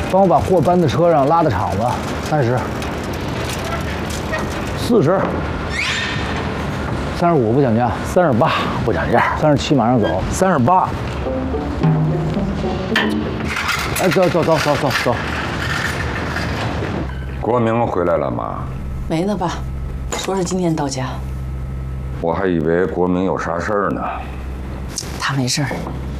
帮我把货搬到车上，拉到厂子，30、40、35不讲价 ，38不讲价 ，37马上走 ，38。 哎，走。 国明回来了吗？ 没呢，爸，说是今天到家。 我还以为国明有啥事儿呢。 他没事儿，